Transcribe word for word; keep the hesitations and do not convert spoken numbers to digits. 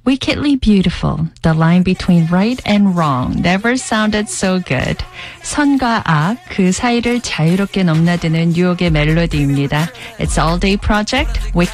Wickedly beautiful. The line between right and wrong never sounded so good. 선과 악, 그 사이를 자유롭게 넘나드는 유혹의 멜로디입니다. It's All Day Project, Wicked